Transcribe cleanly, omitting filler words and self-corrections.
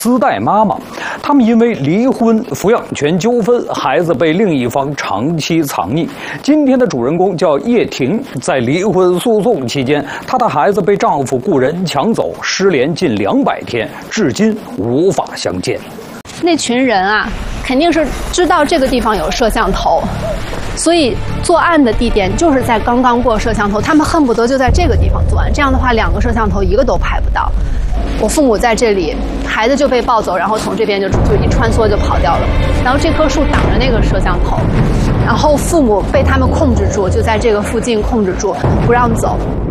私带妈妈，他们因为离婚、抚养权纠纷，孩子被另一方长期藏匿。今天的主人公叫叶婷，在离婚诉讼期间，她的孩子被丈夫雇人抢走，失联近200天，至今无法相见。 那群人啊，肯定是知道这个地方有摄像头，所以作案的地点就是在刚刚过摄像头，他们恨不得就在这个地方作案。这样的话，2个摄像头一个都拍不到。我父母在这里，孩子就被抱走，然后从这边就一穿梭就跑掉了。然后这棵树挡着那个摄像头，然后父母被他们控制住，就在这个附近控制住，不让走。